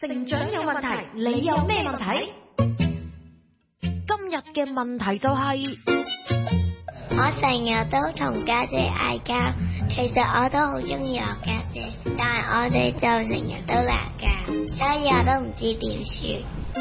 成長有問題，你有咩問題？今日嘅問題就係， 我成日都同家姐嗌交，其實我都好中意我家姐，但係我哋就成日都鬧交，所以我都唔知點算。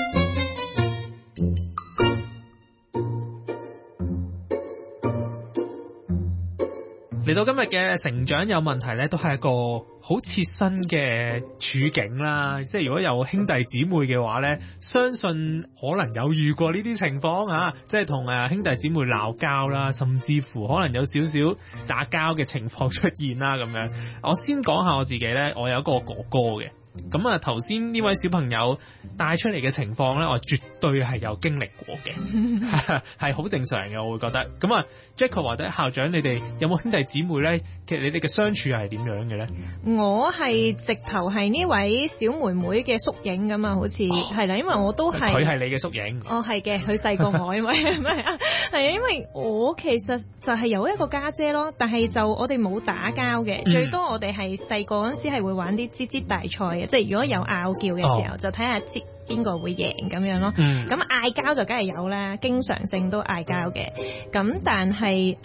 嚟到今日嘅成長有問題咧，都係一個好切身嘅處境啦。即係如果有兄弟姊妹嘅話咧，相信可能有遇過呢啲情況嚇，即係同兄弟姊妹鬧交啦，甚至乎可能有少少打交嘅情況出現啦咁樣。我先講下我自己咧，我有一個哥哥嘅。咁啊，頭先呢位小朋友帶出嚟嘅情況咧，我絕對係有經歷過嘅，係好正常嘅，我會覺得。咁啊 Jacob 或者校長，你哋有冇兄弟姊妹咧？其實你哋嘅相處係點樣嘅咧？ 我係直頭係呢位小妹妹嘅縮影咁啊，好似係啦，因為我都係佢係你嘅縮影。 哦，係嘅，佢細過我，因為係啊，係啊，因為我其實就係有一個家姐咯，但係就我哋冇打交嘅，最多我哋係細個嗰陣時係會玩啲擠擠大賽嘅，即係如果有拗撬嘅時候，就睇下擠邊個會贏咁樣咯。咁嗌交就梗係有啦，經常性都嗌交嘅。咁但係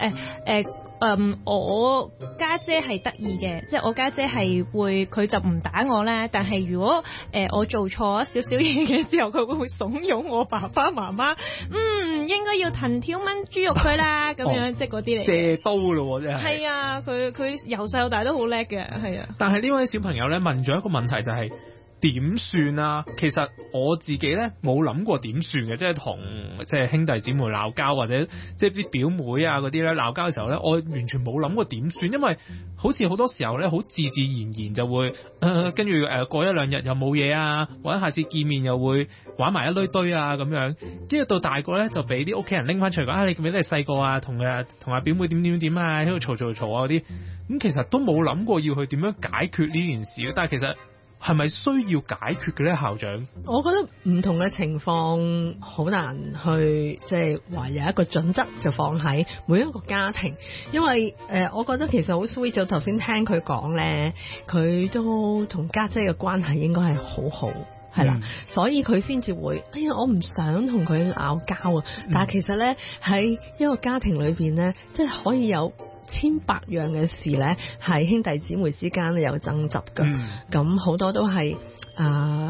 我家姐係得意嘅，即係我家姐係會，佢就唔打我啦。但係如果我做錯少少嘢嘅時候，佢會慫恿我爸爸媽媽，應該要藤條炆豬肉佢啦，咁樣即係嗰啲嚟。 借刀咯，真係。 係啊，佢由細到大都好叻嘅，係啊。 但係呢位小朋友咧問咗一個問題就係，點算啊？其實我自己咧冇諗過點算嘅，即係同兄弟姊妹鬧交，或者即係啲表妹啊嗰啲咧鬧交嘅時候咧，我完全冇諗過點算，因為好似好多時候咧好自自然然就會跟住過一兩日又冇嘢啊，或者下次見面又會玩埋一堆啊咁樣，跟住到大個咧就俾啲屋企人拎翻出嚟講，你記唔記得你細個啊同阿表妹點啊喺度嘈啊嗰啲，咁其實都冇諗過要去點樣解決呢件事，但係其實係咪需要解決嘅咧，校長？ 我覺得唔同嘅情況好難去即係話有一個準則就放喺每一個家庭，因為我覺得其實好 sweet。就頭先聽佢講咧，佢都同家姐嘅關係應該係好好。係啦，所以佢先至會，哎呀，我唔想同佢拗交啊！但係其實咧喺一個家庭裏邊咧，即係可以有千百樣嘅事咧，係兄弟姊妹之間有爭執㗎。咁好多都係